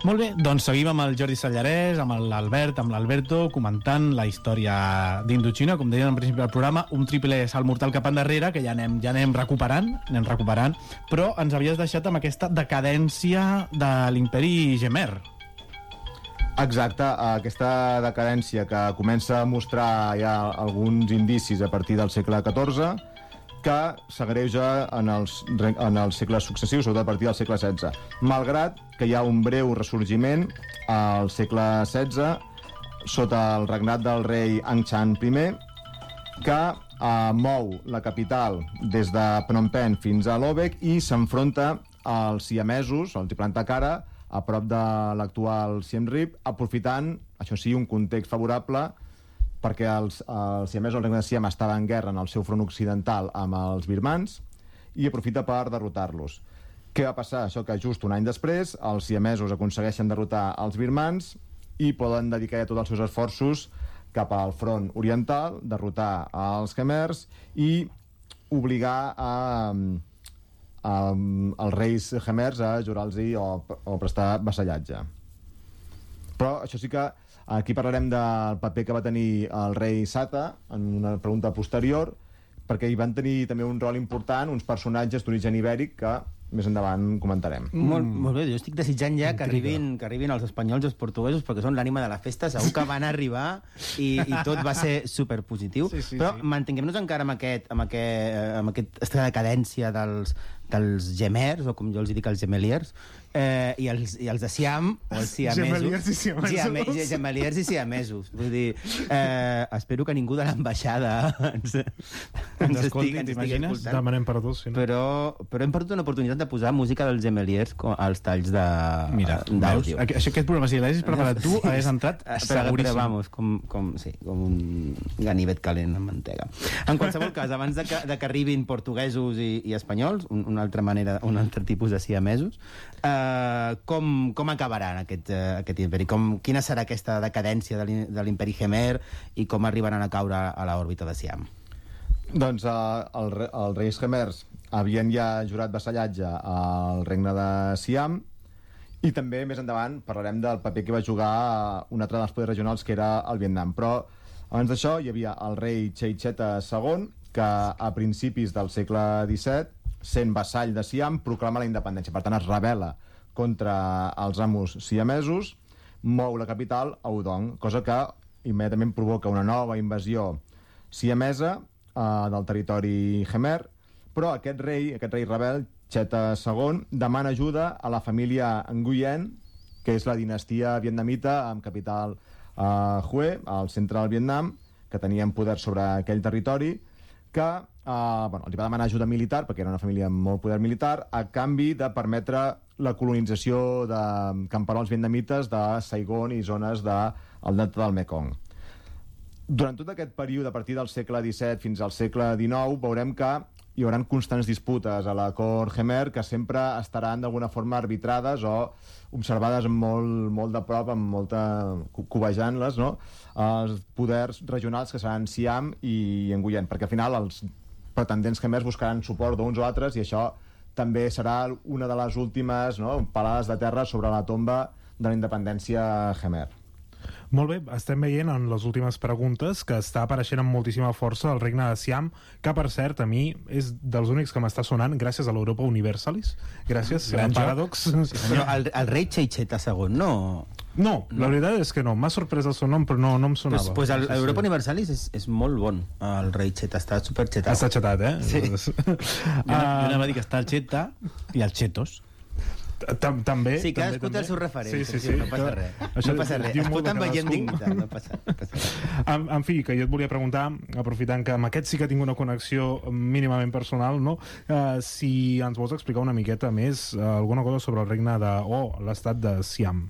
Molt bé, doncs seguim amb el Jordi Sallarès, amb l'Albert, amb l'Alberto, comentant la història d'Indochina, com deien al principi del programa, un triple salt mortal cap endarrere, que ja anem recuperant, però ens havies deixat amb aquesta decadència de l'imperi Gemer. Exacte, aquesta decadència que comença a mostrar ja alguns indicis a partir del segle XIV, que s'agreuja en els segles successius, sobretot a partir del segle XVI. Malgrat que hi ha un breu ressorgiment al segle XVI, sota el regnat del rei Angchan I, que mou la capital des de Phnom Penh fins a Lobek i s'enfronta als siamesos, els hi planta cara, a prop de l'actual Siem Reap, aprofitant, això sí, un context favorable perquè els siamesos, el regne de Siam, estava en guerra en el seu front occidental amb els birmans i aprofita per derrotar-los. Què va passar? Això que just un any després els siamesos aconsegueixen derrotar els birmans i poden dedicar ja tots els seus esforços cap al front oriental, derrotar els khmers i obligar els reis khmers a jurar-los o prestar vassallatge. Però això sí que aquí parlarem del paper que va tenir el rei Sata en una pregunta posterior, perquè hi van tenir també un rol important uns personatges d'origen ibèric que més endavant comentarem. Molt bé, jo estic desitjant ja que arribin els espanyols i els portuguesos, perquè són l'ànima de la festa, segur que van arribar i tot va ser superpositiu. Però mantinguem-nos encara amb aquesta decadència dels gemers, o com jo els dic, els gemeliers, i els de Siam, o els siamesos. Gemeliers i siamesos. Vull dir, espero que ningú de l'ambaixada ens estigui escoltant. Demanem perdó, si no. Però hem perdut una oportunitat de posar música dels gemeliers als talls d'àudio. Aquest programa, si l'haguessis preparat tu, hagués entrat seguríssim. Però vamos, com un ganivet calent amb mantega. En qualsevol cas, abans de que arribin portuguesos i espanyols, una altra tipus de siamesos, com acabaran aquest imperi? Quina serà aquesta decadència de l'imperi Khmer i com arribaran a caure a l'òrbita de Siam? Doncs els reis khmers havien ja jurat vassallatge al regne de Siam i també més endavant parlarem del paper que va jugar un altre dels poders regionals, que era el Vietnam. Però abans d'això hi havia el rei Cheicheta II, que a principis del segle XVII, sent vassall de Siam, proclama la independència. Per tant, es rebel·la contra els amos siamesos, mou la capital a Udong, cosa que immediatament provoca una nova invasió siamesa del territori Khmer. Però aquest rei rebel, Cheta II, demana ajuda a la família Nguyen, que és la dinastia vietnamita amb capital a Hue, al centre del Vietnam, que tenien poder sobre aquell territori, que els va demanar ajuda militar, perquè era una família amb molt poder militar, a canvi de permetre la colonització de camperols vietnamites de Saigon i zones del delta del Mekong. Durant tot aquest període, a partir del segle XVII fins al segle XIX, veurem que hi haurà constants disputes a la cort Khmer que sempre estaran d'alguna forma arbitrades o observades molt de prop, amb molta cobejant-les, no? Els poders regionals que seran Siam i Nguyen, perquè al final els pretendents khmers buscaran suport d'uns o altres i això també serà una de les últimes palades de terra sobre la tomba de la independència Khmer. Molt bé, estem veient en les últimes preguntes que està apareixent amb moltíssima força el regne de Siam, que per cert a mi és dels únics que m'està sonant gràcies a l'Europa Universalis. Gràcies, gran Paradox. Sí, senyor, el rei Cheicheta II, no? No, la veritat és que no, m'ha sorprès el seu nom, però no em sonava. Pues l'Europa Universalis és molt bon, el rei Cheta, està superxetat. Està xetat, eh? Sí. Jo anava a dir que està el Cheta i el Chetos. També. Sí, cadascú té els seus referents. Sí. No passa res. No passa res. Es pot envellir amb dignitat. No passa res. En fi, que jo et volia preguntar, aprofitant que amb aquest sí que tinc una connexió mínimament personal, no? Si ens vols explicar una miqueta més alguna cosa sobre el regne l'estat de Siam.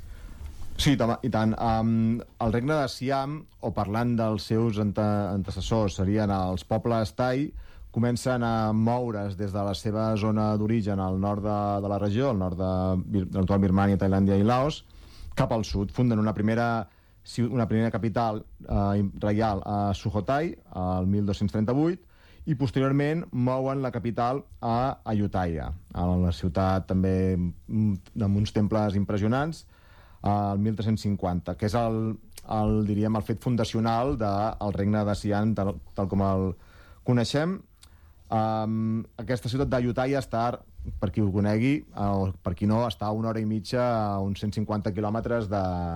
Sí, i tant. El regne de Siam, o parlant dels seus antecessors, serien els pobles Tai, comencen a moure's des de la seva zona d'origen al nord de la regió, al nord de l'actual Birmània, Tailàndia i Laos, cap al sud. Funden una primera capital reial a Sukhothai, al 1238, i posteriorment mouen la capital a Ayutthaya, a la ciutat també amb uns temples impressionants, al 1350, que és diríem, el fet fundacional del regne de Siam, tal com el coneixem. Aquesta ciutat d'Ayutthaya està, per qui ho conegui, o per qui no, està a 1 hora i mitja, a uns 150 quilòmetres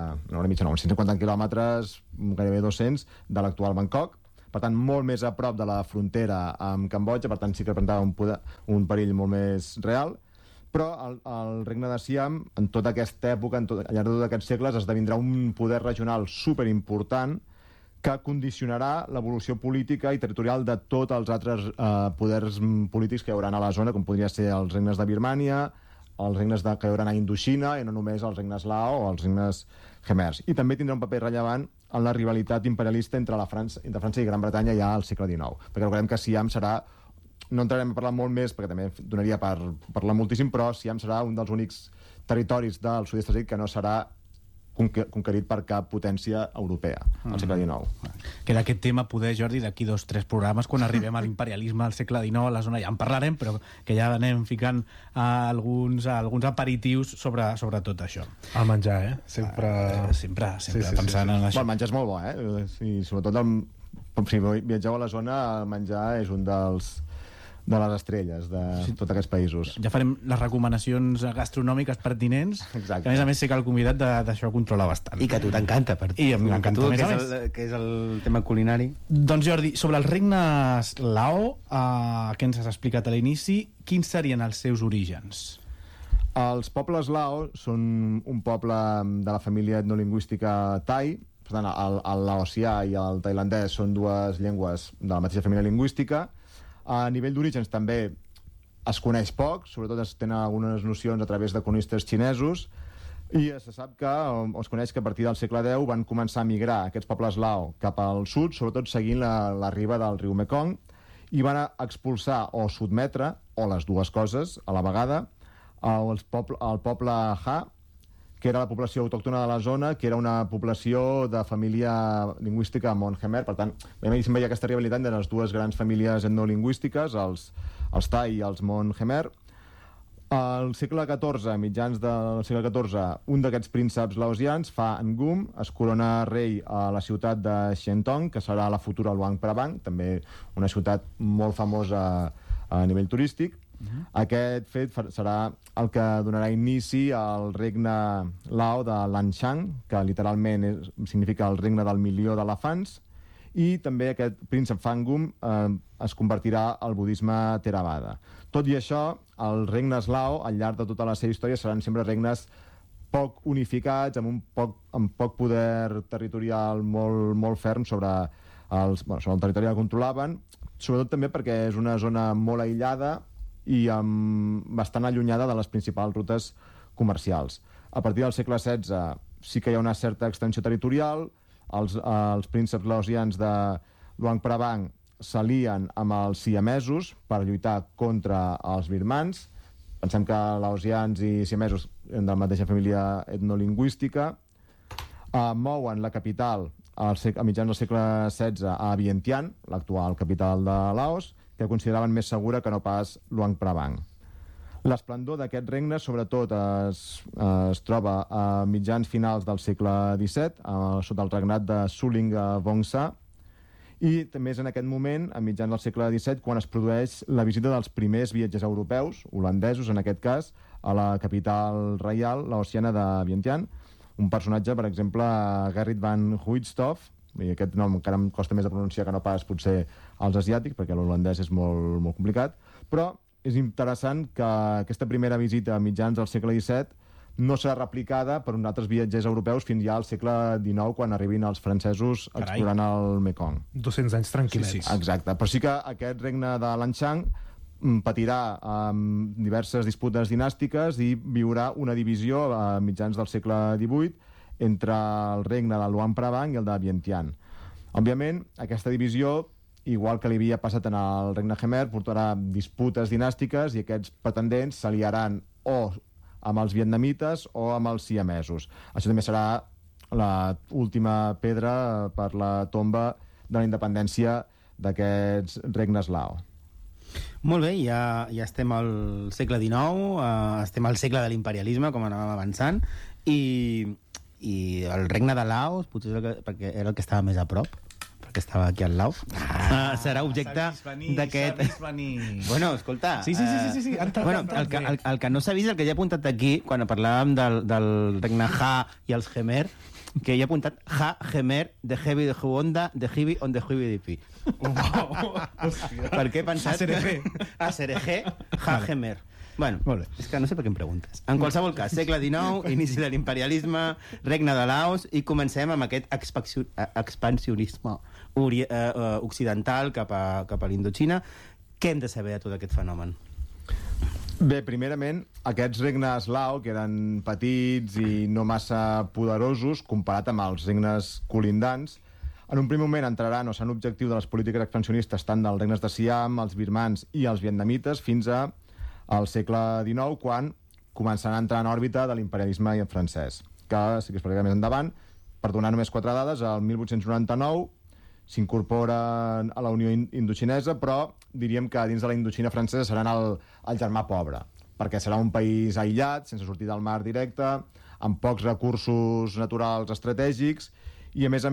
uns 150 quilòmetres, gairebé 200, de l'actual Bangkok. Per tant, molt més a prop de la frontera amb Cambodja, per tant, sí que representava un perill molt més real. Però el regne de Siam, en tota aquesta època, al llarg de tots aquests segles, esdevindrà un poder regional superimportant que condicionarà l'evolució política i territorial de tots els altres poders polítics que hi haurà a la zona, com podria ser els regnes de Birmània, els regnes que hi haurà a Indoxina, i no només els regnes Lao o els regnes Khmers. I també tindrà un paper rellevant en la rivalitat imperialista entre França i Gran Bretanya ja al segle XIX. Perquè recordem que Siam serà... No entrarem a parlar molt més, perquè també donaria per parlar moltíssim, però Siam serà un dels únics territoris del sud-est asiàtic que no serà conquerit per cap potència europea al segle XIX. Que d'aquest tema poder, Jordi, d'aquí 2 o 3 programes, quan arribem a l'imperialisme al segle XIX, a la zona ja en parlarem, però que ja anem ficant alguns aperitius sobre tot això. El menjar, Sempre pensant en això. El menjar és molt bo, I sobretot si viatgeu a la zona, el menjar és un de les estrelles de tots aquests països. Ja farem les recomanacions gastronòmiques pertinents. Exacte. Que a més sé que el convidat d'això controla bastant. I que a tu t'encanta, I em encanta més a més. Que és el tema culinari. Doncs Jordi, sobre els regnes Lao, que ens has explicat a l'inici, quins serien els seus orígens? Els pobles Lao són un poble de la família etnolingüística tai. Per tant, el laosià i el tailandès són 2 llengües de la mateixa família lingüística. A nivell d'orígens també es coneix poc, sobretot es tenen algunes nocions a través de cronistes xinesos, i se sap que, es coneix que a partir del segle X van començar a migrar aquests pobles Lao cap al sud, sobretot seguint la riba del riu Mekong, i van expulsar o sotmetre, o les dues coses a la vegada, el poble Ha, que era la població autòctona de la zona, que era una població de família lingüística Mon-Khmer. Per tant, veiem aquesta rivalitat de les 2 grans famílies etnolingüístiques, els Tai i els Mon-Khmer. Al segle XIV, mitjans del segle XIV, un d'aquests prínceps laosians fa Ngum, es corona rei a la ciutat de Shentung, que serà la futura Luang Prabang, també una ciutat molt famosa a nivell turístic. Aquest fet serà el que donarà inici al regne Lao de Lanshang, que literalment significa el regne del milió d'elefants, i també aquest príncep Fangum es convertirà al budisme Theravada. Tot i això, els regnes Lao, al llarg de tota la seva història, seran sempre regnes poc unificats, amb poc poder territorial molt ferm sobre el territori que controlaven, sobretot també perquè és una zona molt aïllada i bastant allunyada de les principals rutes comercials. A partir del segle XVI sí que hi ha una certa extensió territorial, els prínceps laosians de Luang Prabang s'alien amb els siamesos per lluitar contra els birmans. Pensem que laosians i siamesos eren de la mateixa família etnolingüística. Mouen la capital a mitjans del segle XVI a Vientiane, l'actual capital de Laos, que consideraven més segura que no pas Luang Prabang. L'esplendor d'aquest regne, sobretot, es troba a mitjans finals del segle XVII, sota el regnat de Sulinga Vongsa, i també és en aquest moment, a mitjans del segle XVII, quan es produeix la visita dels primers viatgers europeus, holandesos en aquest cas, a la capital reial, laosiana de Vientiane. Un personatge, per exemple, Gerrit van Huytstof, i aquest nom encara em costa més de pronunciar que no pas potser els asiàtics, perquè l'holandès és molt complicat, però és interessant que aquesta primera visita a mitjans del segle XVII no serà replicada per uns altres viatgers europeus fins ja al segle XIX, quan arribin els francesos explorant el Mekong. 200 anys tranquil·lets. Sí. Exacte, però sí que aquest regne de Lanshang patirà diverses disputes dinàstiques i viurà una divisió a mitjans del segle XVIII entre el regne de Luang Prabang i el de Vientiane. Òbviament, aquesta divisió, igual que li havia passat en el regne Khmer, portarà disputes dinàstiques i aquests pretendents s'aliaran o amb els vietnamites o amb els siamesos. Això també serà l'última pedra per la tomba de la independència d'aquests regnes Lao. Molt bé, ja estem al segle XIX, estem al segle de l'imperialisme, com anàvem avançant, i el regne de Laos, potser perquè era el que estava més a prop, perquè estava aquí al Laos, serà objecte d'aquest... Bueno, escolta... Sí. Bueno, el que no s'ha vist, el que ja he apuntat aquí, quan parlàvem del regne Ha i els Khmer, que hi ha apuntat Ha, Khmer, de Heavy, de Huonda, de Hibi, on de Huibi, de Pi. Per què he pensat a Serege, Ha, Khmer. Bueno, és que no sé per què em preguntes. En qualsevol cas, segle XIX, inici de l'imperialisme, regne de Laos, i comencem amb aquest expansionisme occidental cap a l'Indoxina. Què hem de saber de tot aquest fenomen? Bé, primerament, aquests regnes Lao, que eren petits i no massa poderosos, comparat amb els regnes colindants, en un primer moment entraran o seran objectiu de les polítiques expansionistes tant dels regnes de Siam, els birmans i els vietnamites, fins al segle XIX, quan començaran a entrar en òrbita de l'imperialisme francès, que, si que explicaré més endavant, per donar només 4 dades, el 1899 s'incorporen a la Unió Indoxinesa, però diríem que dins de la Indoxina francesa seran el germà pobre, perquè serà un país aïllat, sense sortir del mar directe, amb pocs recursos naturals estratègics, i a més,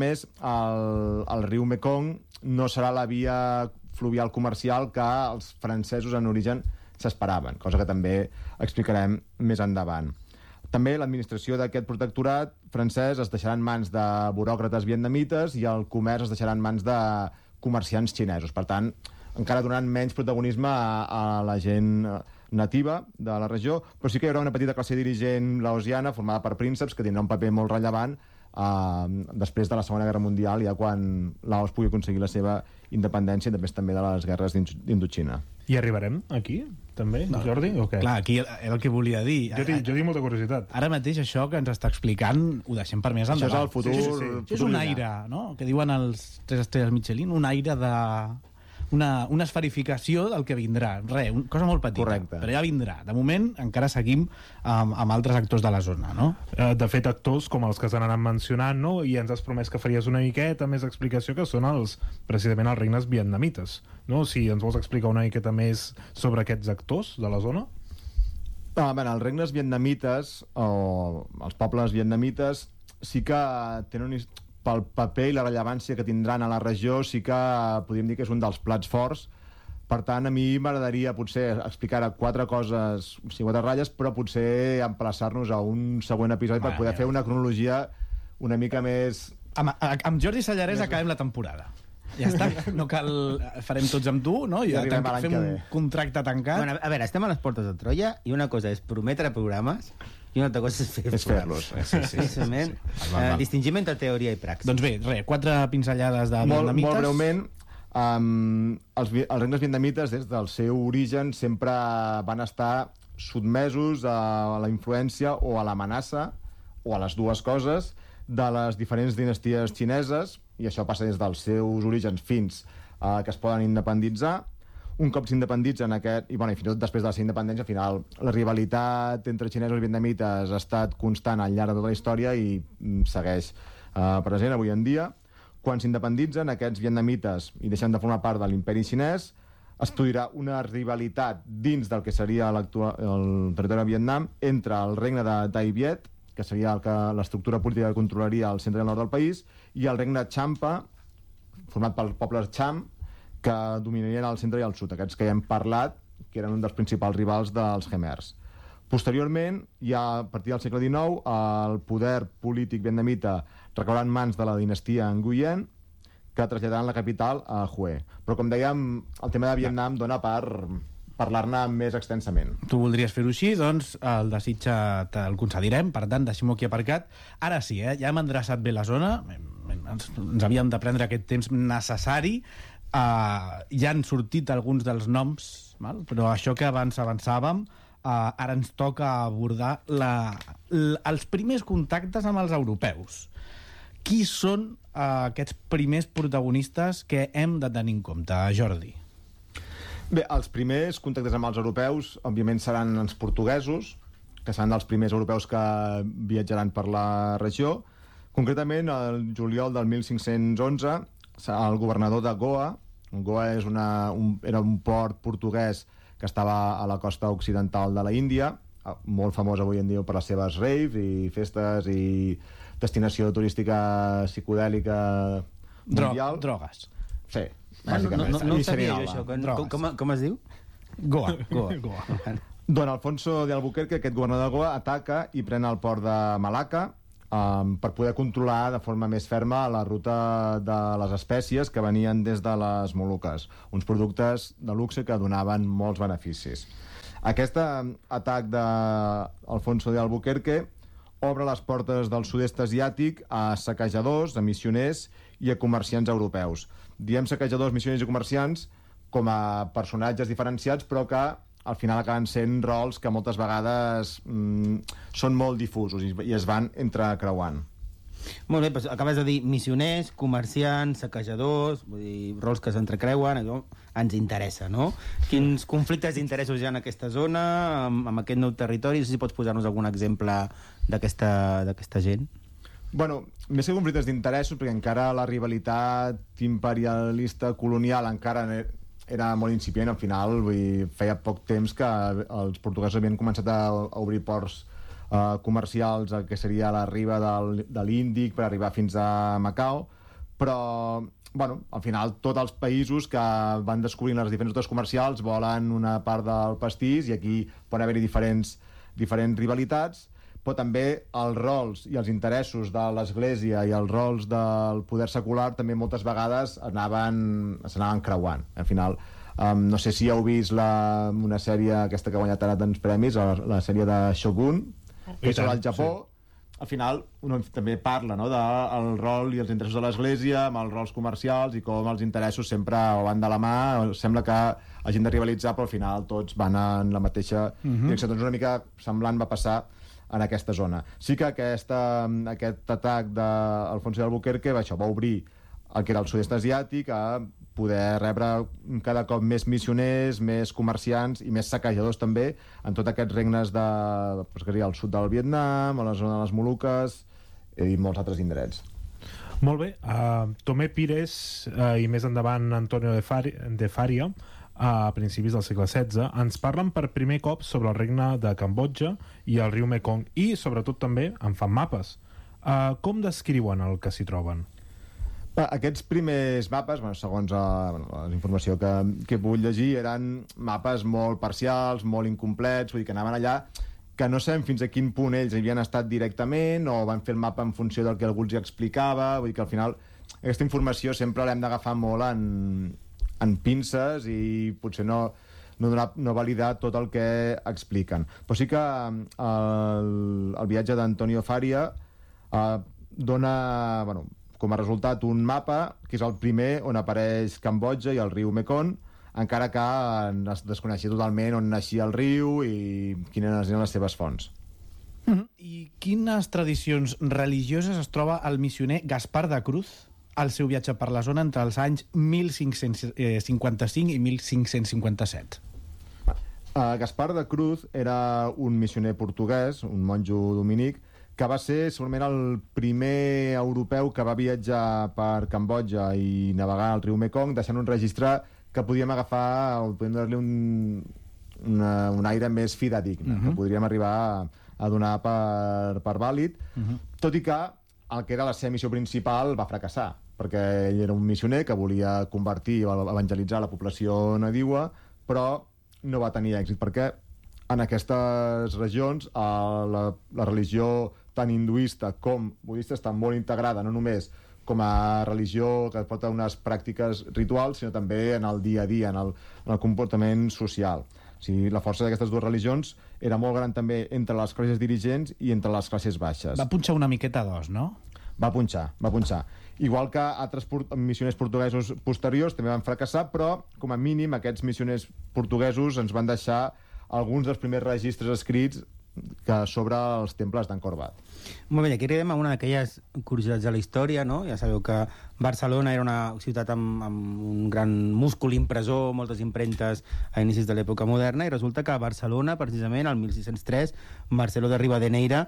el riu Mekong no serà la via fluvial comercial que els francesos en origen s'esperaven, cosa que també explicarem més endavant. També l'administració d'aquest protectorat francès es deixarà en mans de buròcrates vietnamites i el comerç es deixarà en mans de comerciants xinesos. Per tant, encara donant menys protagonisme a la gent nativa de la regió, però sí que hi haurà una petita classe dirigent laosiana formada per prínceps que tindrà un paper molt rellevant després de la Segona Guerra Mundial, ja quan Laos pugui aconseguir la seva independència, després també de les guerres d'Indoxina. I arribarem aquí, també, Jordi, o què? Clar, aquí era el que volia dir. Jo tinc molta curiositat. Ara mateix això que ens està explicant ho deixem per més endavant. Això és el futur. Sí. Això és un aire, no?, que diuen els 3 estrelles Michelin, un aire de... Una esferificació del que vindrà. Una cosa molt petita. Correcte. Però ja vindrà. De moment encara seguim amb altres actors de la zona, no? De fet, actors com els que s'han anat mencionant, no? I ens has promès que faries una miqueta més explicació, que són precisament els regnes vietnamites, no? Si ens vols explicar una miqueta més sobre aquests actors de la zona? Els regnes vietnamites, o els pobles vietnamites, sí que tenen pel paper i la rellevància que tindran a la regió, sí que podríem dir que és un dels plats forts. Per tant, a mi m'agradaria potser explicar 4 coses, 4 ratlles, però potser emplaçar-nos a un següent episodi per poder fer una cronologia una mica més... Amb Jordi Sallarès acabem la temporada. Ja està, no cal... Farem tots amb tu, no? Ja fem un contracte tancat. Bueno, a veure, estem a les portes de Troia i una cosa és prometre programes i una altra cosa és fer-los. Sí. Distingim entre teoria i praxis. Doncs bé, 4 pinzellades de vietnamites. Molt breument, els regnes vietnamites, des del seu origen, sempre van estar sotmesos a la influència o a l'amenaça, o a les dues coses, de les diferents dinasties xineses, i això passa des dels seus orígens fins que es poden independitzar. Un cop s'independitzen i fins i tot després de la seva independència, al final la rivalitat entre xinesos i vietnamites ha estat constant al llarg de tota la història i segueix present avui en dia. Quan s'independitzen, aquests vietnamites i deixen de formar part de l'imperi xinès, es produirà una rivalitat dins del que seria el territori de Vietnam entre el regne de Dai Viet, que seria l'estructura política que controlaria el centre i el nord del país, i el regne Champa, format pels pobles Cham, que dominarien el centre i el sud, aquests que ja hem parlat, que eren un dels principals rivals dels Khmers. Posteriorment, ja a partir del segle XIX, el poder polític vietnamita recaurà en mans de la dinastia Nguyen, que traslladaran la capital a Hue. Però, com dèiem, el tema de Vietnam dona per parlar-ne més extensament. Tu voldries fer-ho així, doncs el desitge te'l concedirem, per tant, deixem-ho aquí aparcat. Ara sí, ja hem endreçat bé la zona, ens havíem de prendre aquest temps necessari. Ja han sortit alguns dels noms, però això que abans avançàvem, ara ens toca abordar els primers contactes amb els europeus. Qui són aquests primers protagonistes que hem de tenir en compte, Jordi? Bé, els primers contactes amb els europeus, òbviament, seran els portuguesos, que seran els primers europeus que viatjaran per la regió. Concretament, el juliol del 1511, el governador de Goa, Goa era un port portuguès que estava a la costa occidental de la Índia, molt famós avui en dia per les seves raves i festes i destinació turística psicodèlica mundial. Drogues. Sí, bàsicament. No ho sabia jo, això. Com es diu? Goa. Don Alfonso de Albuquerque, aquest governador de Goa, ataca i pren el port de Malacca per poder controlar de forma més ferma la ruta de les espècies que venien des de les Moluques, uns productes de luxe que donaven molts beneficis. Aquest atac d'Alfonso de Albuquerque obre les portes del sud-est asiàtic a saquejadors, a missioners i a comerciants europeus. Diem saquejadors, missioners i comerciants com a personatges diferenciats, però que al final acaben sent rols que moltes vegades són molt difusos i es van entrecreuant. Molt bé, doncs acabes de dir missioners, comerciants, saquejadors, vull dir, rols que s'entrecreuen, això ens interessa, no? Quins conflictes d'interessos hi ha en aquesta zona, amb aquest nou territori? No sé si pots posar-nos algun exemple d'aquesta gent. Bueno, més que conflictes d'interessos, perquè encara la rivalitat imperialista colonial encara era molt incipient. Al final, feia poc temps que els portuguesos havien començat a obrir ports comercials, el que seria la riba de l'Índic per arribar fins a Macau, però bueno, al final tots els països que van descobrint les diferents rutes comercials volen una part del pastís, i aquí poden haver-hi diferents rivalitats, però també els rols i els interessos de l'Església i els rols del poder secular també moltes vegades s'anaven creuant. Al final, no sé si heu vist una sèrie aquesta que ha guanyat ara tants premis, la sèrie de Shogun, que és sobre el Japó. Sí. Al final també parla, no, del rol i els interessos de l'Església amb els rols comercials i com els interessos sempre van de la mà. Sembla que hagin de rivalitzar, però al final tots van en la mateixa direcció. Doncs una mica semblant va passar en aquesta zona. Sí que aquest atac d'Alfonso de Albuquerque va obrir el que era el sud-est asiàtic a poder rebre cada cop més missioners, més comerciants i més saquejadors també en tots aquests regnes al sud del Vietnam, a la zona de les Moluques i molts altres indrets. Molt bé. Tomé Pires i més endavant Antonio de Faria, a principis del segle XVI, ens parlen per primer cop sobre el regne de Cambodja i el riu Mekong, i sobretot també en fan mapes. Com descriuen el que s'hi troben? Aquests primers mapes, segons la informació que he pogut llegir, eren mapes molt parcials, molt incomplets, vull dir que anaven allà que no sabem fins a quin punt ells havien estat directament o van fer el mapa en funció del que algú els explicava. Vull dir que al final aquesta informació sempre l'hem d'agafar molt en pinces i potser no validar tot el que expliquen. Però sí que el viatge d'Antonio Faria dona com a resultat un mapa que és el primer on apareix Cambodja i el riu Mekong, encara que es desconeixia totalment on naixia el riu i quines eren les seves fonts. I quines tradicions religioses es troba el missioner Gaspar de Cruz al seu viatge per la zona entre els anys 1555 i 1557? Gaspar de Cruz era un missioner portuguès, un monjo dominic, que va ser segurament el primer europeu que va viatjar per Cambodja i navegar al riu Mekong, deixant un registre que podíem agafar, o podíem donar-li un aire més fidedigne, que podríem arribar a donar per vàlid, tot i que el que era la seva missió principal va fracassar, perquè ell era un missioner que volia convertir o evangelitzar la població nadiua, però no va tenir èxit, perquè en aquestes regions la religió tant hinduista com budista està molt integrada, no només com a religió que porta unes pràctiques rituals, sinó també en el dia a dia, en el comportament social. O sigui, la força d'aquestes dues religions era molt gran també entre les classes dirigents i entre les classes baixes. Va punxar una miqueta d'os, no? Va punxar. Igual que altres missioners portuguesos posteriors també van fracassar, però com a mínim aquests missioners portuguesos ens van deixar alguns dels primers registres escrits sobre els temples d'Angkor Wat. Molt bé, aquí arribem a una d'aquelles curiositats de la història, no? Ja sabeu que Barcelona era una ciutat amb un gran múscul impressor, moltes impremtes a inicis de l'època moderna, i resulta que a Barcelona, precisament, el 1603, Marcelo de Rivadeneira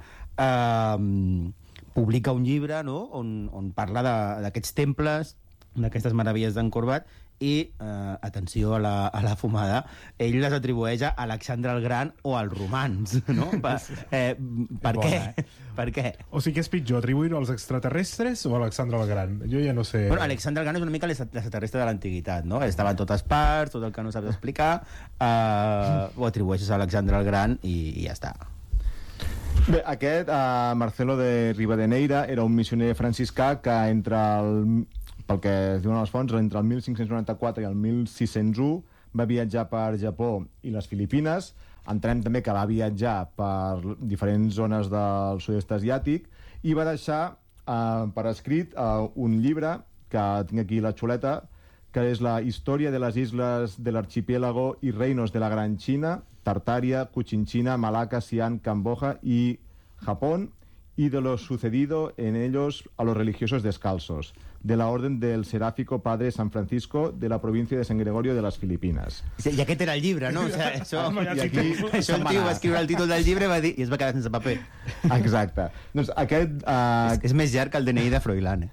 publica un llibre, no?, on parla d'aquests temples, d'aquestes meravelles d'Angkor Wat, i, atenció a la fumada, ell les atribueix a Alexandre el Gran o als romans, no? Per què? Per què? O sigui, què és pitjor, atribuir-ho als extraterrestres o a Alexandre el Gran? Jo ja no sé... Bueno, Alexandre el Gran és una mica l'extraterrestre de l'antiguitat, no? Estava en totes parts, tot el que no saps explicar, ho atribueixes a Alexandre el Gran i ja està. Bé, aquest, Marcelo de Rivadeneira, era un missioner franciscà que pel que es diuen les fonts, entre el 1594 i el 1601 va viatjar per Japó i les Filipines. Entenem també que va viatjar per diferents zones del sud-est asiàtic i va deixar per escrit un llibre, que tinc aquí la xuleta, que és la Història de les isles de l'archipiélago y reinos de la Gran China, Tartaria, Cochinchina, Malaca, Xi'an, Camboya y Japón, y de lo sucedido en ellos a los religiosos descalzos, de la Orden del Seráfico Padre San Francisco de la provincia de San Gregorio de les Filipines. I aquest era el llibre, no? O sigui, això el tio va escriure el títol del llibre i es va quedar sense paper. Exacte. Doncs aquest... És més llarg que el DNI de Froilán.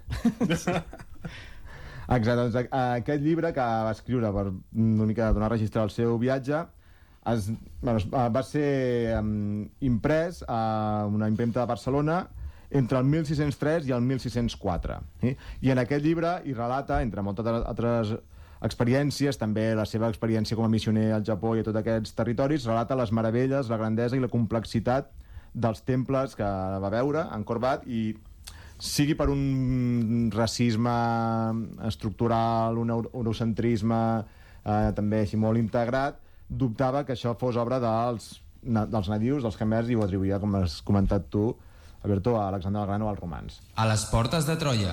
Exacte, doncs aquest llibre que va escriure per una mica donar registre al seu viatge va ser imprès a una impremta de Barcelona entre el 1603 i el 1604. I en aquest llibre hi relata, entre moltes altres experiències, també la seva experiència com a missioner al Japó i a tots aquests territoris, relata les meravelles, la grandesa i la complexitat dels temples que va veure en Corbat, i sigui per un racisme estructural, un eurocentrisme també així molt integrat, dubtava que això fos obra dels nadius, dels khmers, i ho atribuïa, com has comentat tu, Alberto, a Alexandre el Gran o als romans. A les portes de Troia.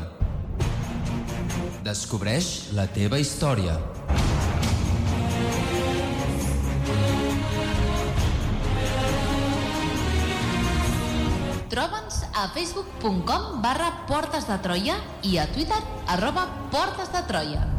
Descobreix la teva història. Troba'ns a facebook.com/Portes de Troia i a Twitter @Portes de Troia.